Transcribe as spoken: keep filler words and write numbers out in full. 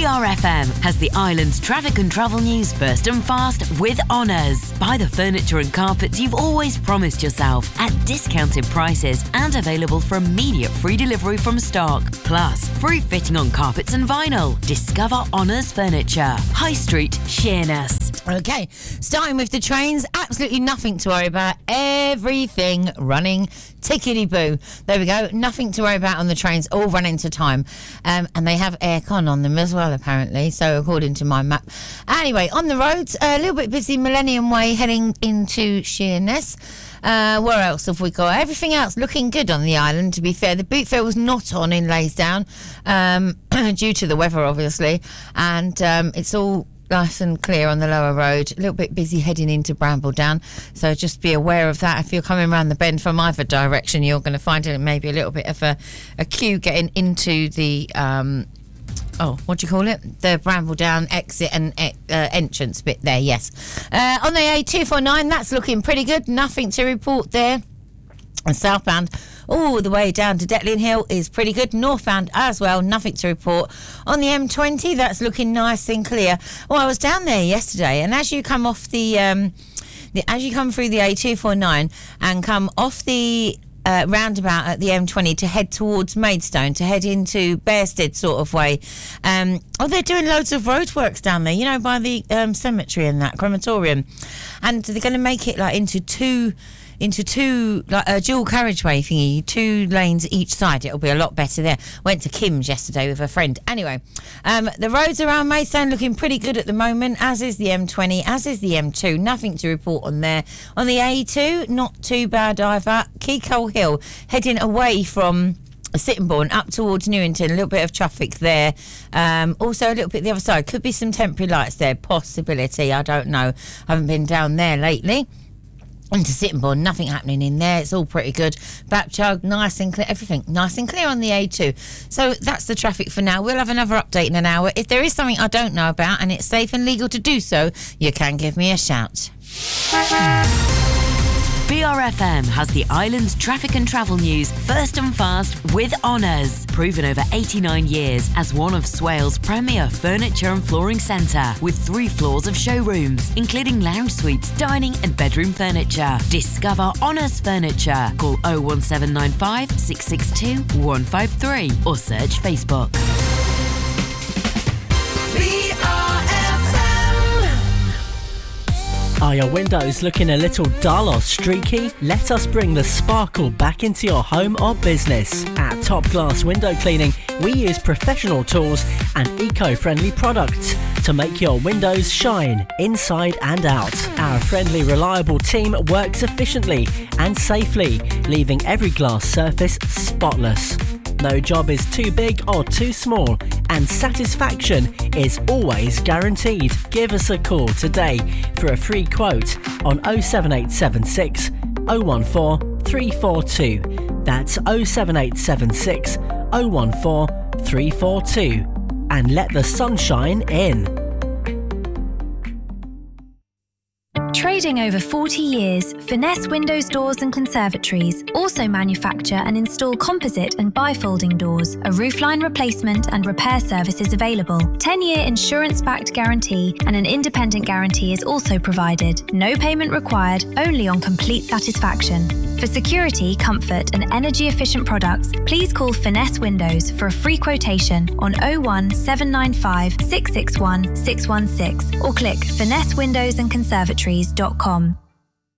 R F M has the island's traffic and travel news first and fast with Honours. Buy the furniture and carpets you've always promised yourself at discounted prices and available for immediate free delivery from stock. Plus, free fitting on carpets and vinyl. Discover Honours Furniture. High Street, Sheerness. Okay, starting with the trains, absolutely nothing to worry about. Everything running tickety-boo. There we go. Nothing to worry about on the trains, all running to time. Um, and they have aircon on them as well, apparently, so according to my map. Anyway, on the roads, a little bit busy Millennium Way heading into Sheerness. Uh, where else have we got? Everything else looking good on the island, to be fair. The Bootfair was not on in Laysdown, um, due to the weather, obviously. And um, it's all nice and clear on the lower road. A little bit busy heading into Brambledown, so just be aware of that. If you're coming around the bend from either direction, you're going to find it maybe a little bit of a, a queue getting into the um oh what do you call it the Brambledown exit and uh, entrance bit there. Yes, uh, on the A two forty-nine, that's looking pretty good. Nothing to report there. And southbound all the way down to Detling Hill is pretty good. Northbound as well, nothing to report. On the M twenty, that's looking nice and clear. Well, I was down there yesterday, and as you come off the, um, the as you come through the A two forty-nine and come off the uh, roundabout at the M twenty to head towards Maidstone, to head into Bearstead sort of way, um, oh, they're doing loads of roadworks down there, you know, by the um, cemetery and that, crematorium. And they're going to make it like into two... into two, like a dual carriageway thingy, two lanes each side. It'll be a lot better there. Went to Kim's yesterday with a friend. Anyway, um, the roads around Maidstone looking pretty good at the moment, as is the M twenty, as is the M two. Nothing to report on there. On the A two, not too bad either. Keacole Hill, heading away from Sittingbourne up towards Newington, a little bit of traffic there. Um, also a little bit the other side. Could be some temporary lights there, possibility. I don't know. I haven't been down there lately. Into Sittingbourne, nothing happening in there. It's all pretty good. Bapchug, nice and clear. Everything nice and clear on the A two. So that's the traffic for now. We'll have another update in an hour. If there is something I don't know about and it's safe and legal to do so, you can give me a shout. B R F M has the island's traffic and travel news first and fast with Honours. Proven over eighty-nine years as one of Swales' premier furniture and flooring centre, with three floors of showrooms, including lounge suites, dining and bedroom furniture. Discover Honours Furniture. Call oh one seven nine five, six six two, one five three or search Facebook. B R F M. Are your windows looking a little dull or streaky? Let us bring the sparkle back into your home or business. At Top Glass Window Cleaning, we use professional tools and eco-friendly products to make your windows shine inside and out. Our friendly, reliable team works efficiently and safely, leaving every glass surface spotless. No job is too big or too small, and satisfaction is always guaranteed. Give us a call today for a free quote on oh seven eight seven six, oh one four, three four two. That's oh seven eight seven six, oh one four, three four two. And let the sunshine in. Trading over forty years, Finesse Windows, Doors and Conservatories also manufacture and install composite and bifolding doors. A roofline replacement and repair service is available. ten-year insurance-backed guarantee and an independent guarantee is also provided. No payment required, only on complete satisfaction. For security, comfort and energy-efficient products, please call Finesse Windows for a free quotation on oh one seven nine five, six six one, six one six or click finesse windows and conservatories dot com.